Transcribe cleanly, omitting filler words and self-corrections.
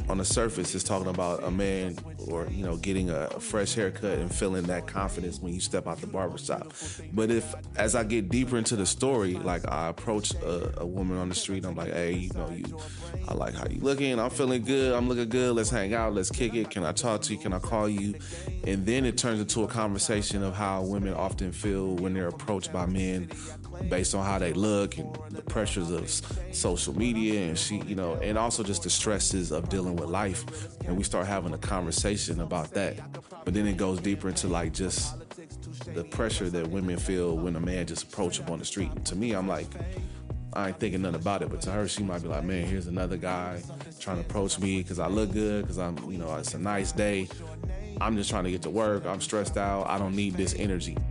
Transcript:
on the surface, it's talking about a man or, getting a fresh haircut and feeling that confidence when you step out the barbershop. But if, as I get deeper into the story, like I approach a woman on the street, I'm like, hey, I like how you looking. I'm feeling good. I'm looking good. Let's hang out. Let's kick it. Can I talk to you? Can I call you? And then it turns into a conversation of how women often feel when they're approached by men based on how they look and the pressures of social media and and also just the stresses of dealing with life. And we start having a conversation about that. But then it goes deeper into like just the pressure that women feel when a man just approach them on the street. And to me, I'm like, I ain't thinking nothing about it, but to her, she might be like, man, here's another guy trying to approach me because I look good, because I'm, it's a nice day. I'm just trying to get to work. I'm stressed out. I don't need this energy.